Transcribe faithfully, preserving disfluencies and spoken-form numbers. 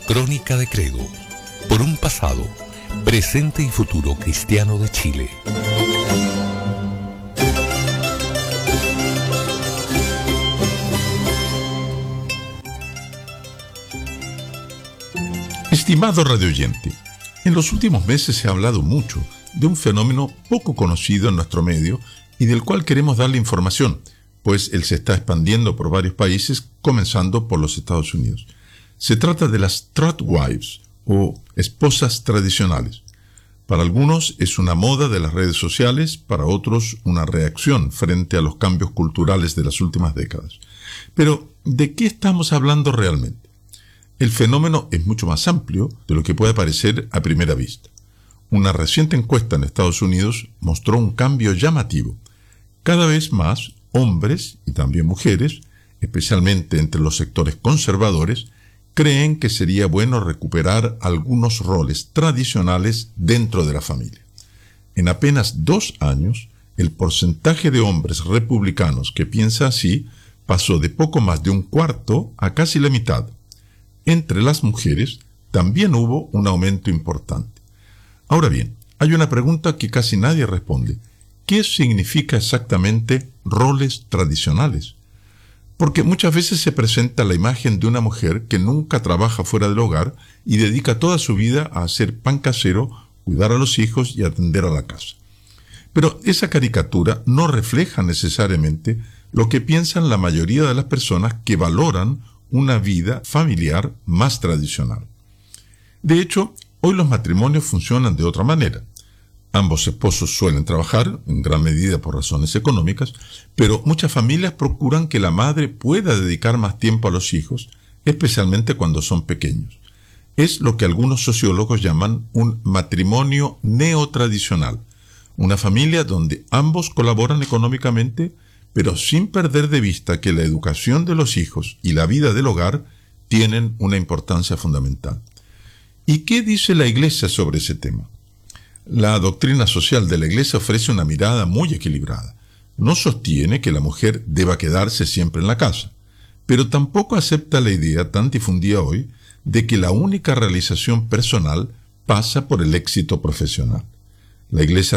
Crónica de Credo, por un pasado, presente y futuro cristiano de Chile. Estimado radioyente, en los últimos meses se ha hablado mucho de un fenómeno poco conocido en nuestro medio y del cual queremos darle información, pues él se está expandiendo por varios países, comenzando por los Estados Unidos. Se trata de las trad wives, o esposas tradicionales. Para algunos es una moda de las redes sociales, para otros una reacción frente a los cambios culturales de las últimas décadas. Pero, ¿de qué estamos hablando realmente? El fenómeno es mucho más amplio de lo que puede parecer a primera vista. Una reciente encuesta en Estados Unidos mostró un cambio llamativo. Cada vez más hombres y también mujeres, especialmente entre los sectores conservadores, creen que sería bueno recuperar algunos roles tradicionales dentro de la familia. En apenas dos años, el porcentaje de hombres republicanos que piensa así pasó de poco más de un cuarto a casi la mitad. Entre las mujeres también hubo un aumento importante. Ahora bien, hay una pregunta que casi nadie responde. ¿Qué significa exactamente roles tradicionales? Porque muchas veces se presenta la imagen de una mujer que nunca trabaja fuera del hogar y dedica toda su vida a hacer pan casero, cuidar a los hijos y atender a la casa. Pero esa caricatura no refleja necesariamente lo que piensan la mayoría de las personas que valoran una vida familiar más tradicional. De hecho, hoy los matrimonios funcionan de otra manera. Ambos esposos suelen trabajar, en gran medida por razones económicas, pero muchas familias procuran que la madre pueda dedicar más tiempo a los hijos, especialmente cuando son pequeños. Es lo que algunos sociólogos llaman un matrimonio neotradicional, una familia donde ambos colaboran económicamente, pero sin perder de vista que la educación de los hijos y la vida del hogar tienen una importancia fundamental. ¿Y qué dice la Iglesia sobre ese tema? La doctrina social de la Iglesia ofrece una mirada muy equilibrada. No sostiene que la mujer deba quedarse siempre en la casa, pero tampoco acepta la idea tan difundida hoy de que la única realización personal pasa por el éxito profesional. La Iglesia